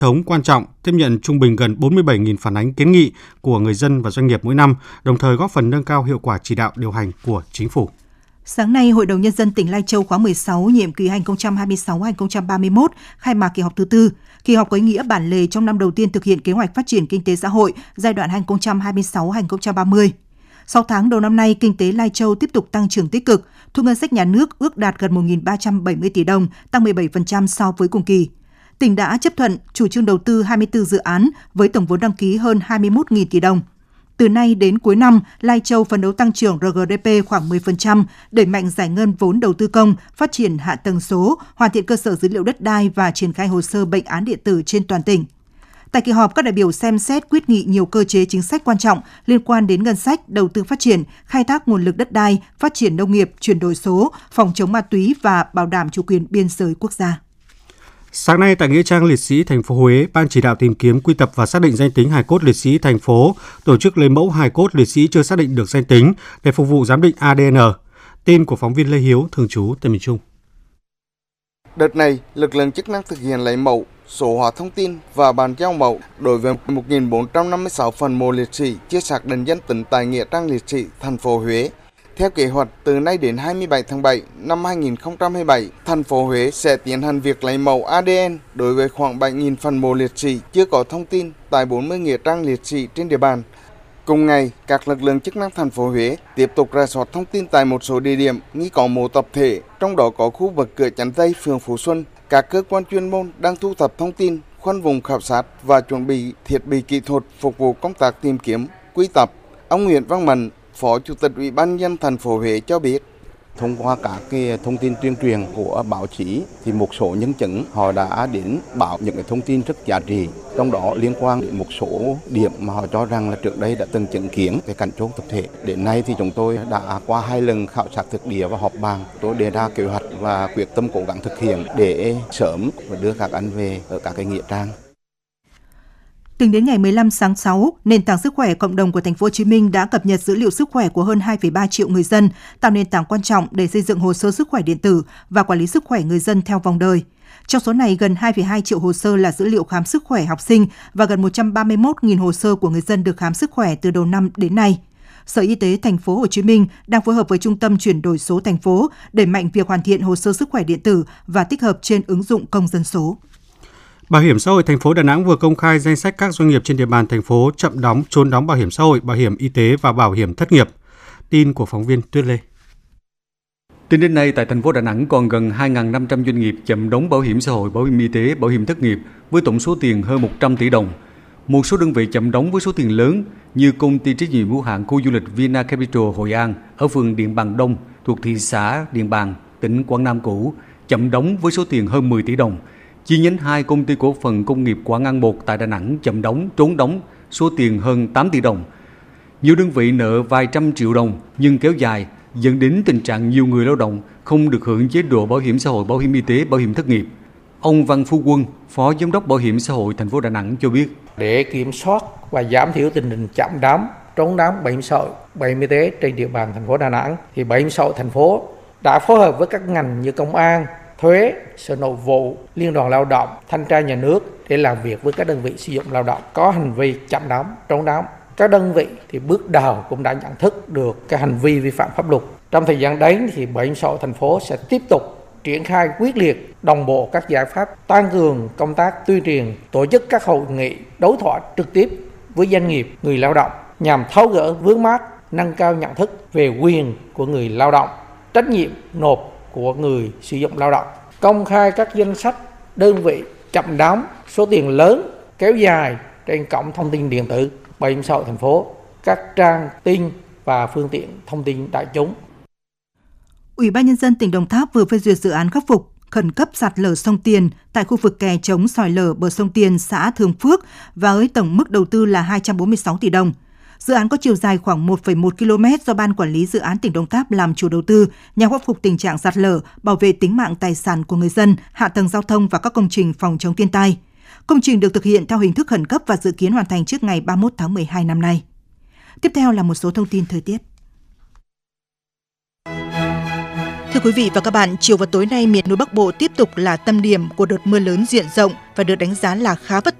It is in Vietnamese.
thống quan trọng, tiếp nhận trung bình gần 47.000 phản ánh kiến nghị của người dân và doanh nghiệp mỗi năm, đồng thời góp phần nâng cao hiệu quả chỉ đạo điều hành của Chính phủ. Sáng nay, Hội đồng Nhân dân tỉnh Lai Châu khóa 16, nhiệm kỳ 2026-2031, khai mạc kỳ họp thứ 4. Kỳ họp có ý nghĩa bản lề trong năm đầu tiên thực hiện kế hoạch phát triển kinh tế xã hội giai đoạn 2026-2030. 6 tháng đầu năm nay, kinh tế Lai Châu tiếp tục tăng trưởng tích cực, thu ngân sách nhà nước ước đạt gần 1.370 tỷ đồng, tăng 17% so với cùng kỳ. Tỉnh đã chấp thuận chủ trương đầu tư 24 dự án với tổng vốn đăng ký hơn 21.000 tỷ đồng. Từ nay đến cuối năm, Lai Châu phấn đấu tăng trưởng RGDP khoảng 10%, đẩy mạnh giải ngân vốn đầu tư công, phát triển hạ tầng số, hoàn thiện cơ sở dữ liệu đất đai và triển khai hồ sơ bệnh án điện tử trên toàn tỉnh. Tại kỳ họp, các đại biểu xem xét quyết nghị nhiều cơ chế chính sách quan trọng liên quan đến ngân sách, đầu tư phát triển, khai thác nguồn lực đất đai, phát triển nông nghiệp, chuyển đổi số, phòng chống ma túy và bảo đảm chủ quyền biên giới quốc gia. Sáng nay tại Nghĩa trang Liệt sĩ thành phố Huế, Ban chỉ đạo tìm kiếm, quy tập và xác định danh tính hài cốt liệt sĩ thành phố tổ chức lấy mẫu hài cốt liệt sĩ chưa xác định được danh tính để phục vụ giám định ADN. Tin của phóng viên Lê Hiếu, thường trú tại miền Trung. Đợt này, lực lượng chức năng thực hiện lấy mẫu, số hóa thông tin và bàn giao mẫu đối với 1.456 phần mộ liệt sĩ chưa xác định danh tính tại Nghĩa trang Liệt sĩ thành phố Huế. Theo kế hoạch, từ nay đến 27 tháng 7 năm 2027, thành phố Huế sẽ tiến hành việc lấy mẫu ADN đối với khoảng 7.000 phần mộ liệt sĩ chưa có thông tin tại 40 nghĩa trang liệt sĩ trên địa bàn. Cùng ngày, các lực lượng chức năng thành phố Huế tiếp tục rà soát thông tin tại một số địa điểm nghi có mộ tập thể, trong đó có khu vực cửa Chánh Tây, phường Phú Xuân. Các cơ quan chuyên môn đang thu thập thông tin, khoanh vùng khảo sát và chuẩn bị thiết bị kỹ thuật phục vụ công tác tìm kiếm, quy tập. Ông Nguyễn Văn Mạnh, Phó Chủ tịch Ủy ban nhân dân thành phố Huế cho biết, thông qua các cái thông tin tuyên truyền của báo chí thì một số nhân chứng họ đã đến báo những cái thông tin rất giá trị, trong đó liên quan đến một số điểm mà họ cho rằng là trước đây đã từng chứng kiến cái cảnh chôn tập thể. Đến nay thì chúng tôi đã qua 2 lần khảo sát thực địa và họp bàn, tôi đề ra kế hoạch và quyết tâm cố gắng thực hiện để sớm và đưa các anh về ở các cái nghĩa trang. Tính đến ngày 15 tháng 6, nền tảng sức khỏe cộng đồng của thành phố Hồ Chí Minh đã cập nhật dữ liệu sức khỏe của hơn 2,3 triệu người dân, tạo nền tảng quan trọng để xây dựng hồ sơ sức khỏe điện tử và quản lý sức khỏe người dân theo vòng đời. Trong số này, gần 2,2 triệu hồ sơ là dữ liệu khám sức khỏe học sinh và gần 131.000 hồ sơ của người dân được khám sức khỏe từ đầu năm đến nay. Sở Y tế thành phố Hồ Chí Minh đang phối hợp với Trung tâm chuyển đổi số thành phố đẩy mạnh việc hoàn thiện hồ sơ sức khỏe điện tử và tích hợp trên ứng dụng công dân số. Bảo hiểm xã hội thành phố Đà Nẵng vừa công khai danh sách các doanh nghiệp trên địa bàn thành phố chậm đóng, trốn đóng bảo hiểm xã hội, bảo hiểm y tế và bảo hiểm thất nghiệp. Tin của phóng viên Tuyết Lê. Tính đến nay, tại thành phố Đà Nẵng còn gần 2.500 doanh nghiệp chậm đóng bảo hiểm xã hội, bảo hiểm y tế, bảo hiểm thất nghiệp với tổng số tiền hơn 100 tỷ đồng. Một số đơn vị chậm đóng với số tiền lớn như công ty trách nhiệm hữu hạn khu du lịch Vina Capital Hội An ở phường Điện Bàn Đông thuộc thị xã Điện Bàn, tỉnh Quảng Nam cũ, chậm đóng với số tiền hơn 10 tỷ đồng. Chi nhánh 2 công ty cổ phần công nghiệp Quảng An 1 tại Đà Nẵng chậm đóng, trốn đóng số tiền hơn 8 tỷ đồng. Nhiều đơn vị nợ vài trăm triệu đồng nhưng kéo dài, dẫn đến tình trạng nhiều người lao động không được hưởng chế độ bảo hiểm xã hội, bảo hiểm y tế, bảo hiểm thất nghiệp. Ông Văn Phú Quân, Phó Giám đốc Bảo hiểm xã hội thành phố Đà Nẵng cho biết. Để kiểm soát và giảm thiểu tình hình chậm đóng, trốn đóng bảo hiểm xã hội, bảo hiểm y tế trên địa bàn thành phố Đà Nẵng, thì Bảo hiểm xã hội thành phố đã phối hợp với các ngành như công an, thuế, sở nội vụ, liên đoàn lao động, thanh tra nhà nước để làm việc với các đơn vị sử dụng lao động có hành vi chậm đóng, trốn đóng. Các đơn vị thì bước đầu cũng đã nhận thức được cái hành vi vi phạm pháp luật. Trong thời gian đến thì Bảo hiểm xã hội thành phố sẽ tiếp tục triển khai quyết liệt, đồng bộ các giải pháp tăng cường công tác tuyên truyền, tổ chức các hội nghị đối thoại trực tiếp với doanh nghiệp, người lao động nhằm tháo gỡ vướng mắc, nâng cao nhận thức về quyền của người lao động, trách nhiệm nộp của người sử dụng lao động, công khai các danh sách đơn vị chậm đóng số tiền lớn kéo dài trên cổng thông tin điện tử Bảo hiểm xã hội thành phố, các trang tin và phương tiện thông tin đại chúng. Ủy ban Nhân dân tỉnh Đồng Tháp vừa phê duyệt dự án khắc phục khẩn cấp sạt lở sông Tiền tại khu vực kè chống sỏi lở bờ sông Tiền, xã Thường Phước và với tổng mức đầu tư là 246 tỷ đồng. Dự án có chiều dài khoảng 1,1 km do Ban Quản lý Dự án tỉnh Đồng Tháp làm chủ đầu tư nhằm khắc phục tình trạng sạt lở, bảo vệ tính mạng tài sản của người dân, hạ tầng giao thông và các công trình phòng chống thiên tai. Công trình được thực hiện theo hình thức khẩn cấp và dự kiến hoàn thành trước ngày 31 tháng 12 năm nay. Tiếp theo là một số thông tin thời tiết. Thưa quý vị và các bạn, chiều và tối nay miền núi Bắc Bộ tiếp tục là tâm điểm của đợt mưa lớn diện rộng và được đánh giá là khá vất